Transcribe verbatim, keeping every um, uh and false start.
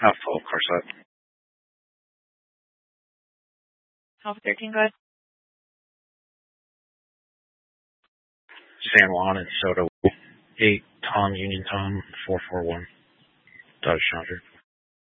Alpha Corset. Alpha thirteen, go ahead. San Juan and Soto. eight Tom Union Tom four four one. Dodge Challenger.